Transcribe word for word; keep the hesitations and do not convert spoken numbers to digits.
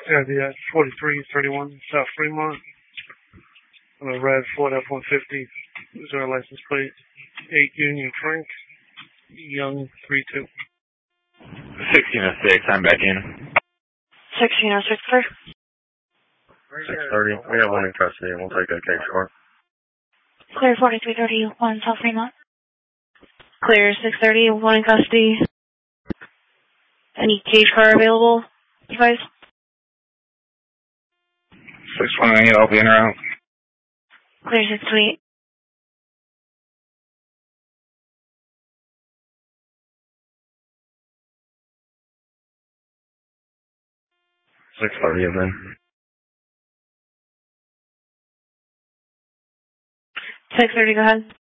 Yeah, the uh, forty-three thirty-one South Fremont. On a red Ford F one fifty. Zero license plate. eight Union Frank. Young three two. sixteen oh six, I'm back in. sixteen oh six, clear. six thirty, we have one in custody, we'll take that case short. Clear forty-three thirty-one South Fremont. Clear six thirty, one in custody. Any cage car available, you guys? six twenty-eight, I'll be in or out. Clear six twenty-eight. six thirty then. six thirty, go ahead.